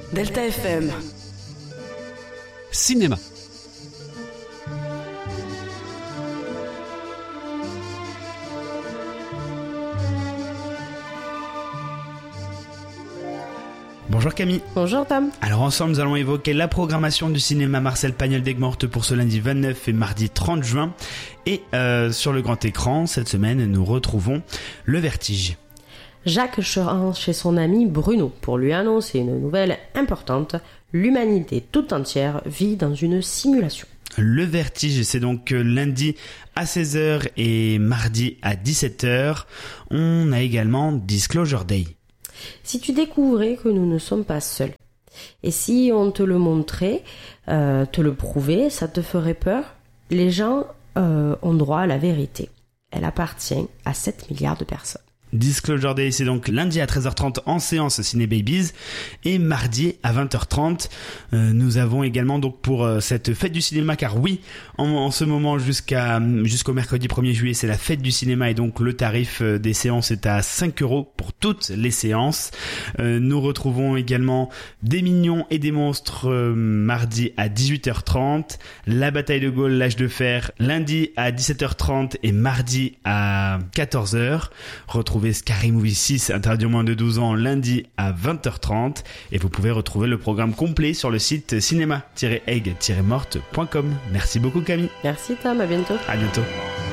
Delta FM. Cinéma. Bonjour Camille. Bonjour Tom. Alors ensemble nous allons évoquer la programmation du cinéma Marcel Pagnol d'Aigues-Mortes pour ce lundi 29 et mardi 30 juin. Et sur le grand écran, cette semaine, nous retrouvons Le Vertige. Jacques se rend chez son ami Bruno pour lui annoncer une nouvelle importante. L'humanité tout entière vit dans une simulation. Le Vertige, c'est donc lundi à 16h et mardi à 17h. On a également Disclosure Day. Si tu découvrais que nous ne sommes pas seuls, et si on te le montrait, te le prouvait, ça te ferait peur? Les gens ont droit à la vérité. Elle appartient à 7 milliards de personnes. Disclosure Day, c'est donc lundi à 13h30 en séance Ciné Babies et mardi à 20h30. Nous avons également donc pour cette fête du cinéma, car oui, en ce moment jusqu'au mercredi 1er juillet, c'est la fête du cinéma et donc le tarif des séances est à 5 € pour toutes les séances. Nous retrouvons également Des Mignons et des Monstres mardi à 18h30, La Bataille de Gaulle, l'âge de fer lundi à 17h30 et mardi à 14h. Retrouvez Scary Movie 6, interdit aux moins de 12 ans, lundi à 20h30. Et vous pouvez retrouver le programme complet sur le site cinéma-egg-morte.com. Merci beaucoup Camille. Merci Tom, à bientôt. À bientôt.